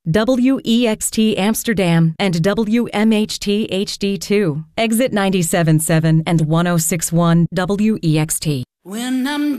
WEXT Amsterdam and WMHT HD2. Exit 97.7 and 106.1 WEXT. When I'm